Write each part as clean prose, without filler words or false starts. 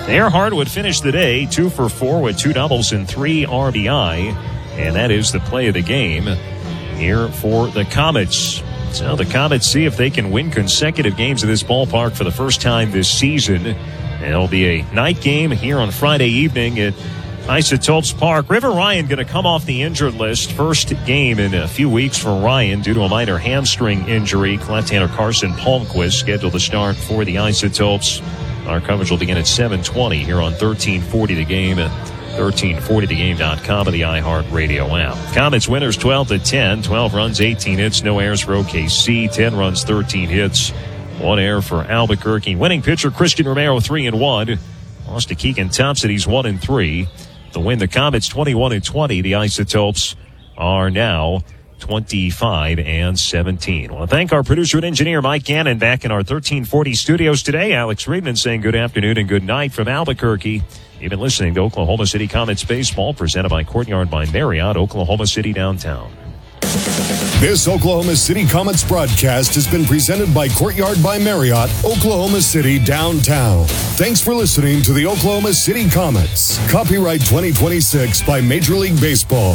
Earhart would finish the day 2 for 4 with 2 doubles and 3 RBI. And that is the play of the game here for the Comets. So the Comets see if they can win consecutive games at this ballpark for the first time this season. And it'll be a night game here on Friday evening at Isotopes Park. River Ryan going to come off the injured list. First game in a few weeks for Ryan due to a minor hamstring injury. Left-hander Carson Palmquist scheduled to start for the Isotopes. Our coverage will begin at 7:20 here on 1340 The Game at 1340thegame.com and the iHeartRadio app. Comets winners 12-10, 12 runs, 18 hits, no errors for OKC, 10 runs, 13 hits, 1 error for Albuquerque. Winning pitcher Christian Romero 3-1. Lost to Keegan Thompson, he's 1-3. The win, the Comets 21-20. The Isotopes are now 25-17. Well, thank our producer and engineer Mike Gannon back in our 1340 studios today. Alex Friedman saying good afternoon and good night from Albuquerque. You've been listening to Oklahoma City Comets Baseball, presented by Courtyard by Marriott, Oklahoma City downtown. This Oklahoma City Comets broadcast has been presented by Courtyard by Marriott, Oklahoma City downtown. Thanks for listening to the Oklahoma City Comets. Copyright 2026 by Major League Baseball.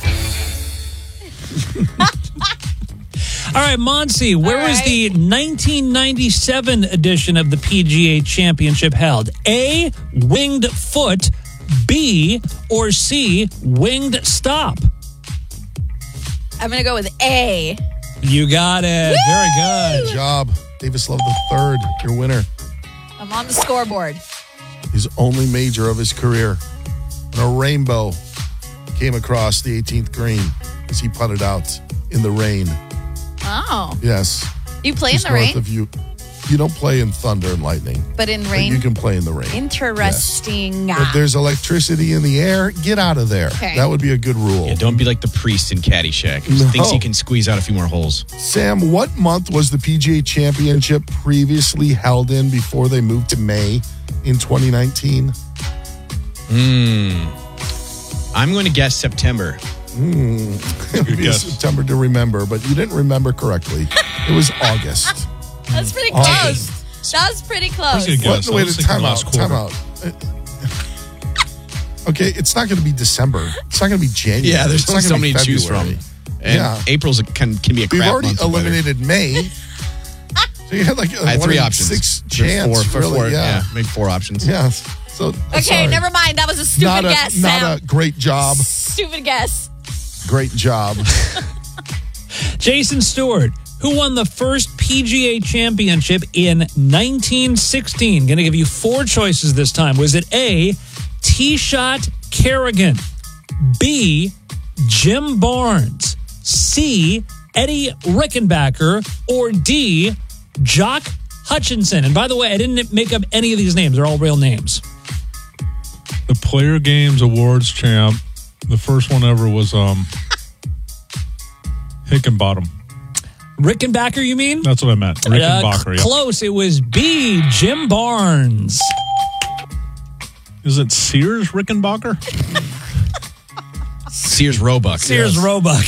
All right, Monsi, where was the 1997 edition of the PGA Championship held? A, Winged Foot, B, or C, Winged Stop? I'm going to go with A. You got it. Woo! Very good. Good job. Davis Love III, your winner. I'm on the scoreboard. His only major of his career. And a rainbow came across the 18th green as he putted out in the rain. Oh. Yes. You play in Just the north rain? of you. You don't play in thunder and lightning. But in rain? But you can play in the rain. Interesting. Yes. If there's electricity in the air, get out of there. Okay. That would be a good rule. Yeah, don't be like the priest in Caddyshack who thinks he can squeeze out a few more holes. Sam, what month was the PGA Championship previously held in before they moved to May in 2019? I'm going to guess September. It would be September to remember, but you didn't remember correctly. It was August. That's pretty close. That was pretty close. Wait, time out. Okay, it's not going to be December. It's not going to be January. Yeah, there's not so gonna many be to choose February. from. And April's can be a crap month. We've already of weather. eliminated May. So you had like I had 3 options. 6 chance. Four, really, yeah, maybe 4 options. Yeah. So Okay, sorry. never mind. That was a stupid guess, Sam. Not a great job. Stupid guess. Great job. Jason Stewart, who won the first PGA Championship in 1916? Going to give you 4 choices this time. Was it A, T-Shot Kerrigan, B, Jim Barnes, C, Eddie Rickenbacker, or D, Jock Hutchinson? And by the way, I didn't make up any of these names. They're all real names. The Player Games Awards champ. The first one ever was Hickenbottom. Rickenbacker, you mean? That's what I meant. Rickenbacker, yeah. Close. It was B, Jim Barnes. Is it Sears Rickenbacker? Sears Roebuck. Sears Roebuck.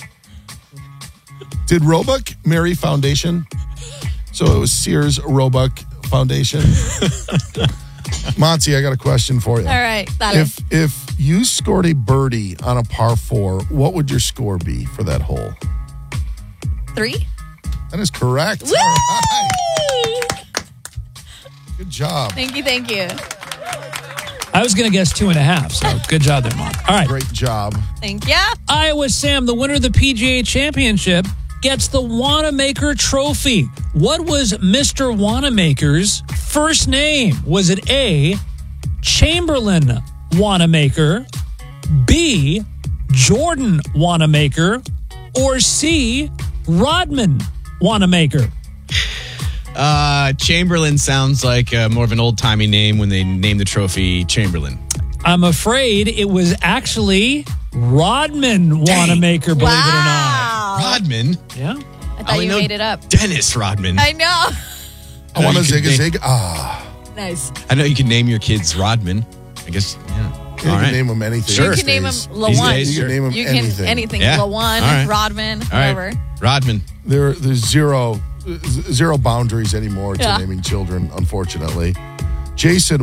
Did Roebuck marry Foundation? So it was Sears Roebuck Foundation. Monty, I got a question for you. All right. Dale. If you scored a birdie on a par 4, what would your score be for that hole? 3? That is correct. Woo! All right. Good job. Thank you. I was going to guess 2.5, so good job there, Mom. All right. Great job. Thank you. Iowa Sam, the winner of the PGA Championship, gets the Wanamaker Trophy. What was Mr. Wanamaker's first name? Was it A, Chamberlain Wanamaker, B, Jordan Wanamaker, or C, Rodman Wanamaker? Chamberlain sounds like more of an old-timey name when they named the trophy Chamberlain. I'm afraid it was actually Rodman Wanamaker, believe it or not. Rodman? Yeah. I thought you made it up. Dennis Rodman. I know. I want a you zig. can Nice. I know you can name your kids Rodman. I guess, yeah. You can name him anything. Sure. You can name him These LaJuan. days, You can name him You can anything. anything. Yeah. LaJuan, All right. Rodman, All right. whatever. Rodman. There's zero boundaries anymore to Yeah. naming children, unfortunately. Jason,